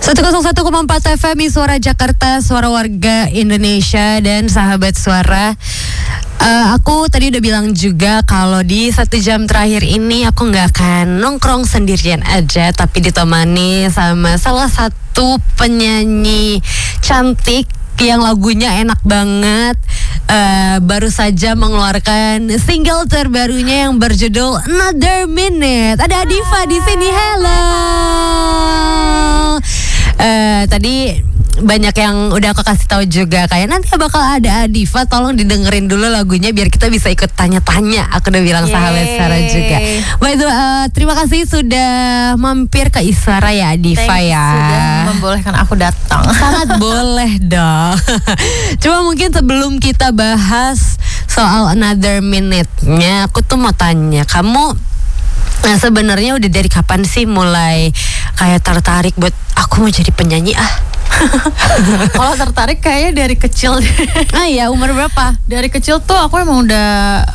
101,4 FM Suara Jakarta, suara warga Indonesia dan sahabat suara. Aku tadi udah bilang juga kalau di 1 jam terakhir ini aku nggak akan nongkrong sendirian aja, tapi ditemani sama salah satu penyanyi cantik yang lagunya enak banget. Baru saja mengeluarkan single terbarunya yang berjudul Another Minute. Ada Adifa di sini. Hello. Tadi banyak yang udah aku kasih tahu juga, kayak nanti bakal ada Adifa, tolong didengerin dulu lagunya biar kita bisa ikut tanya-tanya. Aku udah bilang sahabat Sarah juga. Baik, terima kasih sudah mampir ke Isara ya Adifa ya. Sudah membolehkan aku datang. Sangat boleh dong. Cuma mungkin sebelum kita bahas soal Another Minute-nya, aku tuh mau tanya, kamu sebenarnya udah dari kapan sih mulai kayak tertarik buat aku mau jadi penyanyi Kalau tertarik kayaknya dari kecil. Iya, umur berapa? Dari kecil tuh aku emang udah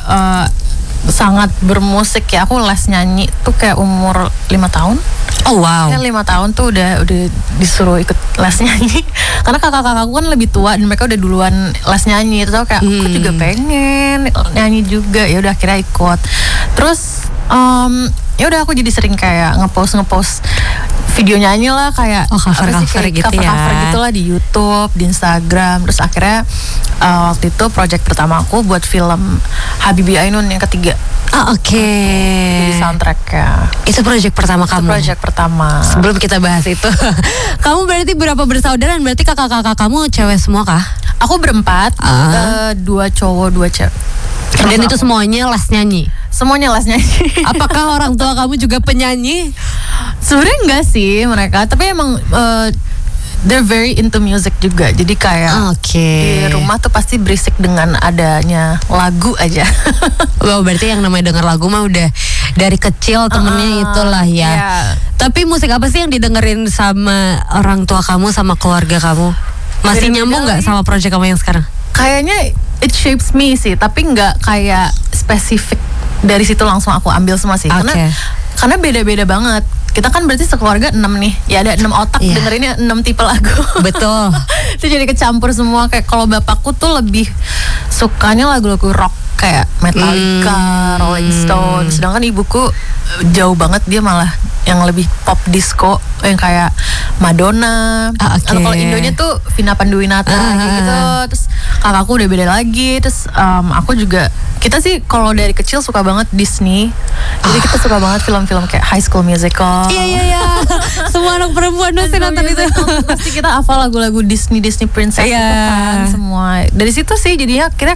sangat bermusik ya. Aku les nyanyi tuh kayak umur 5 tahun. Oh wow. Kayak 5 tahun tuh udah disuruh ikut les nyanyi. Karena kakak-kakakku kan lebih tua dan mereka udah duluan les nyanyi. Terus kayak aku juga pengen nyanyi juga. Ya udah akhirnya ikut. Terus ya udah aku jadi sering kayak ngepost video nyanyi lah, kayak cover gitu ya. Cover gitulah di YouTube, di Instagram. Terus akhirnya waktu itu project pertama aku buat film Habibie Ainun yang ketiga. Oke. Jadi soundtracknya. Itu project pertama kamu? Project pertama. Sebelum kita bahas itu, kamu berarti berapa bersaudara? Berarti kakak-kakak kamu cewek semua kah? Aku berempat, 2 cowok 2 cewek. Dan itu semuanya les nyanyi? Semuanya les nyanyi. Apakah orang tua kamu juga penyanyi? Sebenarnya enggak sih mereka, tapi emang they're very into music juga. Jadi kayak di rumah tuh pasti berisik dengan adanya lagu aja. Wow, berarti yang namanya denger lagu mah udah dari kecil temennya itulah ya. Yeah. Tapi musik apa sih yang didengerin sama orang tua kamu, sama keluarga kamu? Masih nyambung nggak sama project kamu yang sekarang? Kayaknya it shapes me sih, tapi nggak kayak spesifik dari situ langsung aku ambil semua sih. Karena beda-beda banget. Kita kan berarti sekeluarga 6 nih. Ya ada 6 otak, dengerinnya 6 tipe lagu. Betul. Itu jadi kecampur semua. Kayak kalau bapakku tuh lebih sukanya lagu-lagu rock kayak Metallica, Rolling Stone. Sedangkan ibuku jauh banget, dia malah yang lebih pop disco yang kayak Madonna. Atau kalau Indonya tuh Vina Panduwinata gitu. Terus kakakku udah beda lagi. Terus aku juga, kita sih kalau dari kecil suka banget Disney. Jadi kita suka banget film-film kayak High School Musical. Iya. Semua anak perempuan pasti nonton itu. Pasti kita hafal lagu-lagu Disney Princess itu kan semua. Dari situ sih jadinya kira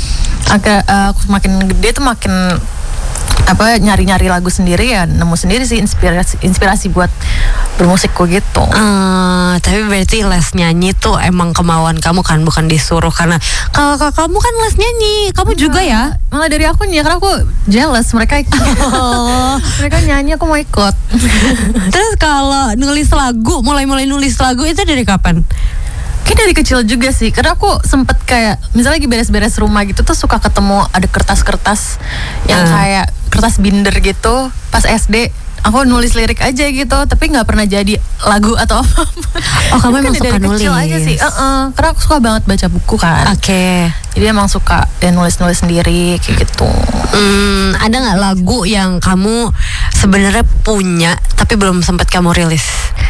aku makin gede tuh makin nyari-nyari lagu sendiri, ya nemu sendiri sih inspirasi buat bermusikku gitu. Tapi berarti les nyanyi tuh emang kemauan kamu kan, bukan disuruh, karena kakak kamu kan les nyanyi, kamu juga ya? Malah dari aku nih, karena aku jealous mereka mereka nyanyi, aku mau ikut. Terus kalau nulis lagu, mulai nulis lagu itu dari kapan? Kayak dari kecil juga sih, karena aku sempet kayak misalnya lagi beres-beres rumah gitu tuh suka ketemu ada kertas-kertas yang kayak kertas binder gitu pas SD. Aku nulis lirik aja gitu, tapi nggak pernah jadi lagu atau apa. Oh, kamu emang suka dari nulis? Kecil aja sih, karena aku suka banget baca buku kan. Jadi emang suka nulis-nulis sendiri kayak gitu. Ada nggak lagu yang kamu sebenarnya punya tapi belum sempat kamu rilis?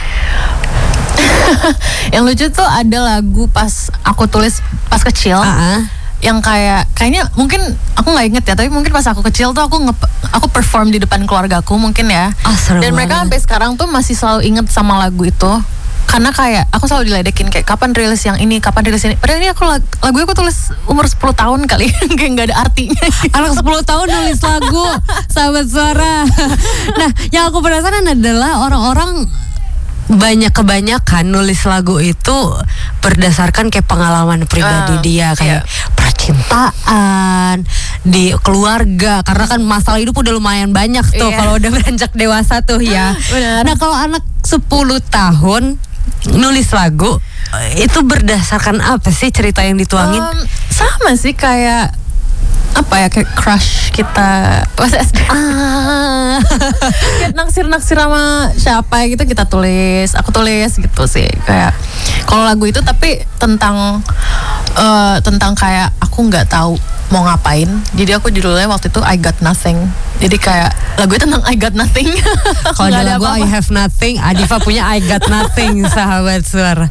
Yang lucu tuh ada lagu pas aku tulis pas kecil, yang kayaknya mungkin aku nggak inget ya, tapi mungkin pas aku kecil tuh aku perform di depan keluargaku mungkin ya. Dan mereka sampai sekarang tuh masih selalu inget sama lagu itu. Karena kayak aku selalu diledekin kayak kapan rilis yang ini, kapan rilis ini. Padahal ini lagu aku tulis umur 10 tahun kali. Kayak gak ada artinya. Anak 10 tahun nulis lagu, sahabat suara. Nah, yang aku penasaran adalah orang-orang kebanyakan nulis lagu itu berdasarkan kayak pengalaman pribadi dia, kayak percintaan, di keluarga, karena kan masalah hidup udah lumayan banyak tuh kalau udah beranjak dewasa tuh ya. Nah, kalau anak 10 tahun nulis lagu itu berdasarkan apa sih cerita yang dituangin? Sama sih kayak apa ya, kayak crush kita pas SD. Kayak naksir sama siapa gitu kita tulis, aku tulis gitu sih. Kayak kalau lagu itu tapi tentang kayak aku nggak tahu mau ngapain. Jadi aku judulnya waktu itu I Got Nothing. Jadi kayak lagu itu tentang I Got Nothing. Kalau ada lagu I Have Nothing, Adifa punya I Got Nothing, sahabat suara.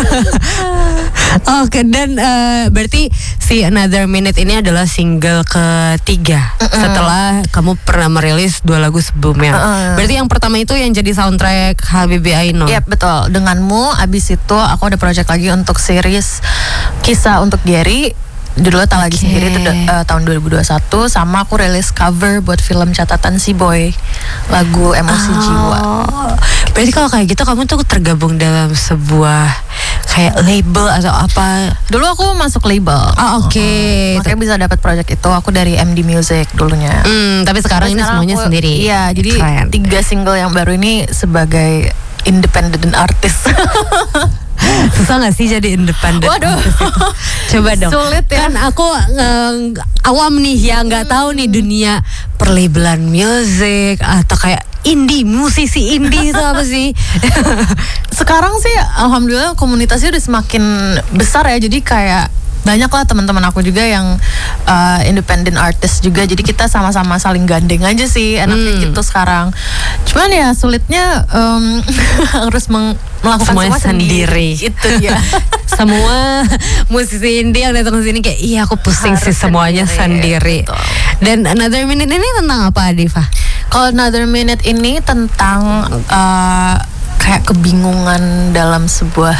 Oke, dan berarti si Another Minute ini adalah single ketiga setelah kamu pernah merilis 2 lagu sebelumnya. Berarti yang pertama itu yang jadi soundtrack Habibi Ainun. Iya betul. Denganmu, abis itu aku ada project lagi untuk series kisah untuk Gary. Judulnya Tak Lagi Sendiri itu tahun 2021. Sama aku rilis cover buat film Catatan Si Boy, lagu Emosi Jiwa. Berarti kalau kayak gitu kamu tuh tergabung dalam sebuah kayak label atau apa? Dulu aku masuk label. Oke. Makanya bisa dapat project itu. Aku dari MD Music dulunya. Tapi sekarang ini semuanya aku, sendiri. Iya, jadi Keren. 3 single yang baru ini sebagai independent artist. Susah gak sih jadi independen? Waduh. Coba dong. Sulit ya. Kan aku awam nih ya, nggak tahu nih dunia perlabelan music atau kayak indie, musisi indie itu apa sih? Sekarang sih alhamdulillah komunitasnya udah semakin besar ya. Jadi kayak banyak lah teman-teman aku juga yang independent artist juga. Jadi kita sama-sama saling gandeng aja sih, enaknya gitu sekarang. Cuman ya sulitnya harus melakukan Semuanya semua sendiri. Itu ya. Semua musisi indie yang datang ke sini kayak iya aku pusing Harus sih semuanya sendiri. betul. Dan Another Minute ini tentang apa, Adifa? Kalau Another Minute ini tentang kayak kebingungan dalam sebuah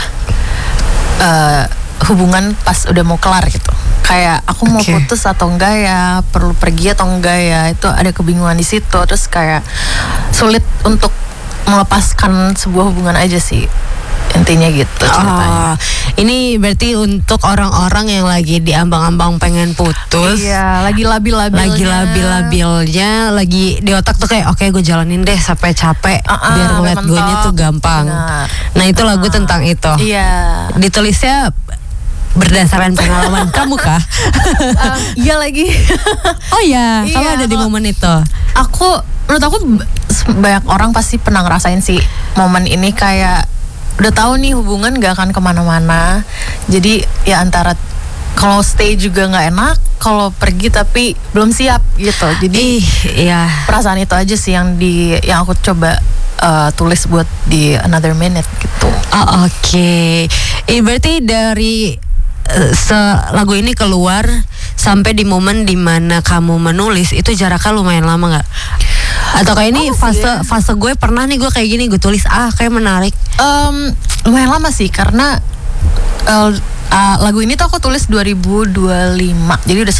hubungan pas udah mau kelar gitu. Kayak aku mau putus atau enggak ya, perlu pergi atau enggak ya, itu ada kebingungan di situ. Terus kayak sulit untuk melepaskan sebuah hubungan aja sih, intinya gitu ceritanya. Ini berarti untuk orang-orang yang lagi diambang-ambang pengen putus. Iya, lagi labil-labilnya, lagi di otak tuh kayak oke gue jalanin deh sampai capek biar let go-nya tuh gampang. Benar. Nah itu lagu tentang itu. Iya. Ditulisnya berdasarkan pengalaman kamu kah? Iya lagi. Oh ya, Iya, kamu ada di momen itu. Menurut aku banyak orang pasti pernah ngerasain sih momen ini, kayak udah tahu nih hubungan gak akan kemana-mana. Jadi ya antara kalau stay juga nggak enak, kalau pergi tapi belum siap gitu. Jadi iya. perasaan itu aja sih yang aku coba tulis buat di Another Minute gitu. Oke. Berarti dari lagu ini keluar sampai di momen dimana kamu menulis itu jaraknya lumayan lama nggak? Atau kayak ini fase gue pernah nih gue kayak gini gue tulis kayak menarik. Lumayan lama sih karena lagu ini tuh aku tulis 2025, jadi udah